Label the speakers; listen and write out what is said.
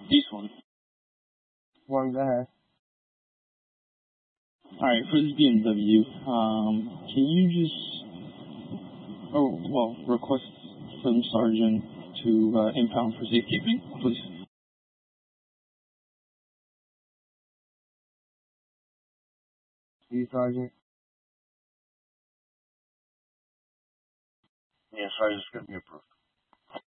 Speaker 1: This one.
Speaker 2: One, go ahead.
Speaker 1: Alright, for this BMW, can you just, request from Sergeant to impound for safekeeping, please?
Speaker 2: You, Sergeant?
Speaker 3: Yeah, Sergeant, it's going to be approved.